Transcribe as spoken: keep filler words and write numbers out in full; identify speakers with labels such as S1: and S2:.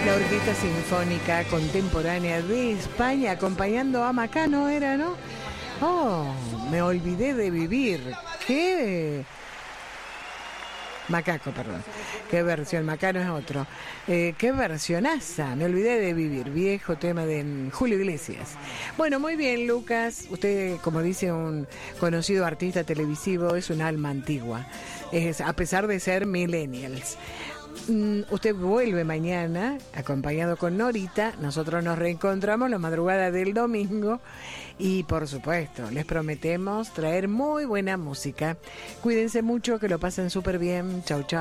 S1: La Orquesta Sinfónica Contemporánea de España, acompañando a Macano, ¿era, no? Oh, me olvidé de vivir. ¿Qué? Macaco, perdón. ¿Qué versión? Macano es otro. Eh, ¿Qué versionaza? Me olvidé de vivir. Viejo tema de Julio Iglesias. Bueno, muy bien, Lucas. Usted, como dice un conocido artista televisivo, es un alma antigua. Es, a pesar de ser millennials. Mm, usted vuelve mañana, acompañado con Norita. Nosotros nos reencontramos la madrugada del domingo. Y por supuesto, les prometemos traer muy buena música. Cuídense mucho, que lo pasen súper bien. Chau, chau.